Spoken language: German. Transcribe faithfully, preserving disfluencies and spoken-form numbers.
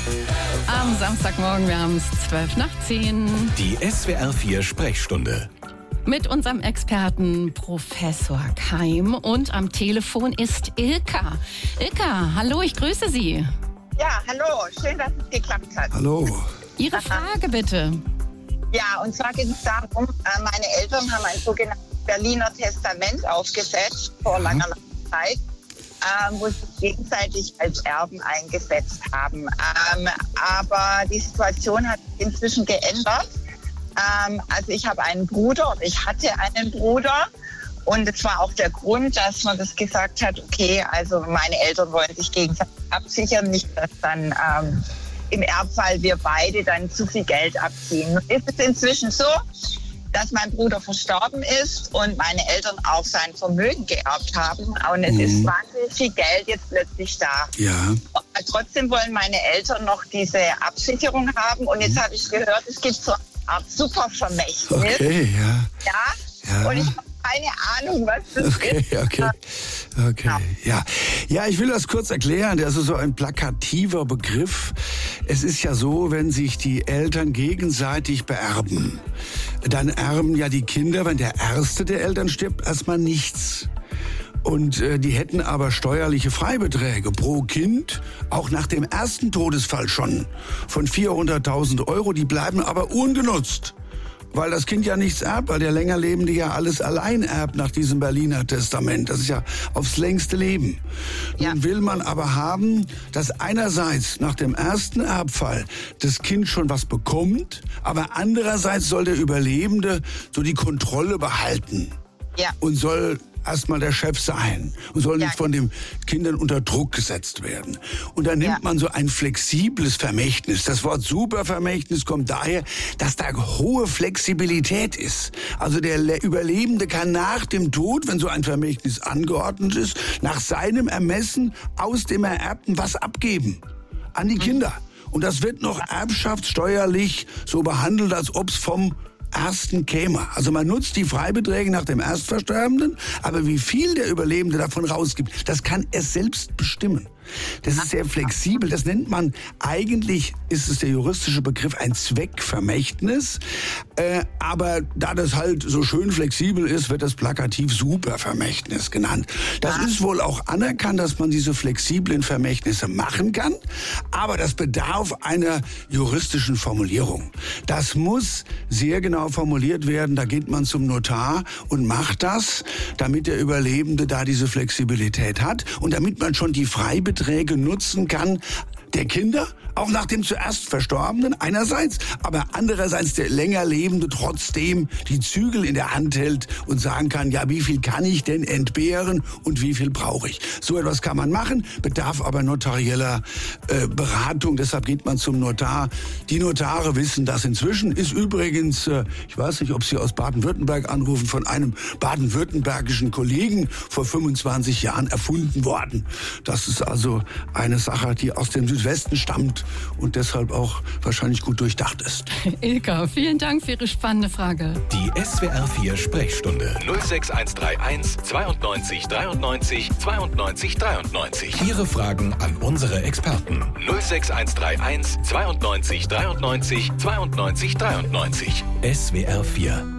Am Samstagmorgen, wir haben es zwölf nach zehn. Die S W R vier Sprechstunde. Mit unserem Experten Professor Keim. Und am Telefon ist Ilka. Ilka, hallo, ich grüße Sie. Ja, hallo, schön, dass es geklappt hat. Hallo. Ihre Frage bitte. Ja, und zwar geht es darum, äh, meine Eltern haben ein sogenanntes Berliner Testament aufgesetzt vor langer, langer Zeit, ähm, wo sie sich gegenseitig als Erben eingesetzt haben. Ähm, aber die Situation hat sich inzwischen geändert. Ähm, also ich habe einen Bruder, und ich hatte einen Bruder. Und es war auch der Grund, dass man das gesagt hat, okay, also meine Eltern wollen sich gegenseitig absichern, nicht, dass dann ähm, im Erbfall wir beide dann zu viel Geld abziehen. Nun ist es inzwischen so, dass mein Bruder verstorben ist und meine Eltern auch sein Vermögen geerbt haben. Und es mhm. ist wahnsinnig viel Geld jetzt plötzlich da. Ja. Trotzdem wollen meine Eltern noch diese Absicherung haben. Und jetzt habe ich gehört, es gibt so eine Art Supervermächtnis. Okay, ja. Ja. Ja. Und ich habe keine Ahnung, was das okay, ist. Okay, okay, ja. Ja, ich will das kurz erklären. Das ist so ein plakativer Begriff. Es ist ja so, wenn sich die Eltern gegenseitig beerben, dann erben ja die Kinder, wenn der erste der Eltern stirbt, erstmal nichts. Und äh, die hätten aber steuerliche Freibeträge pro Kind, auch nach dem ersten Todesfall schon, von vierhunderttausend Euro. Die bleiben aber ungenutzt. Weil das Kind ja nichts erbt, weil der Längerlebende ja alles allein erbt nach diesem Berliner Testament. Das ist ja aufs längste Leben. Ja. Nun will man aber haben, dass einerseits nach dem ersten Erbfall das Kind schon was bekommt, aber andererseits soll der Überlebende so die Kontrolle behalten. Ja. Und soll erstmal der Chef sein und soll nicht ja. von den Kindern unter Druck gesetzt werden. Und dann nimmt ja. man so ein flexibles Vermächtnis. Das Wort Supervermächtnis kommt daher, dass da hohe Flexibilität ist. Also der Überlebende kann nach dem Tod, wenn so ein Vermächtnis angeordnet ist, nach seinem Ermessen aus dem Ererbten was abgeben an die Kinder. Und das wird noch erbschaftssteuerlich so behandelt, als ob es vom Ersten käme. Also man nutzt die Freibeträge nach dem Erstversterbenden, aber wie viel der Überlebende davon rausgibt, das kann er selbst bestimmen. Das ist sehr flexibel. Das nennt man, eigentlich ist es der juristische Begriff, ein Zweckvermächtnis. Äh, aber da das halt so schön flexibel ist, wird das plakativ Supervermächtnis genannt. Das ist wohl auch anerkannt, dass man diese flexiblen Vermächtnisse machen kann. Aber das bedarf einer juristischen Formulierung. Das muss sehr genau formuliert werden. Da geht man zum Notar und macht das, damit der Überlebende da diese Flexibilität hat und damit man schon die Freibeträge Beträge nutzen kann, der Kinder, auch nach dem zuerst Verstorbenen einerseits, aber andererseits der Längerlebende trotzdem die Zügel in der Hand hält und sagen kann, ja, wie viel kann ich denn entbehren und wie viel brauche ich? So etwas kann man machen, bedarf aber notarieller äh, Beratung, deshalb geht man zum Notar. Die Notare wissen das inzwischen, ist übrigens, äh, ich weiß nicht, ob Sie aus Baden-Württemberg anrufen, von einem baden-württembergischen Kollegen vor fünfundzwanzig Jahren erfunden worden. Das ist also eine Sache, die aus dem Südwesten stammt und deshalb auch wahrscheinlich gut durchdacht ist. Ilka, vielen Dank für Ihre spannende Frage. Die S W R vier Sprechstunde null sechs eins drei eins zweiundneunzig dreiundneunzig zweiundneunzig dreiundneunzig. Ihre Fragen an unsere Experten null sechs eins drei eins zweiundneunzig dreiundneunzig zweiundneunzig dreiundneunzig. S W R vier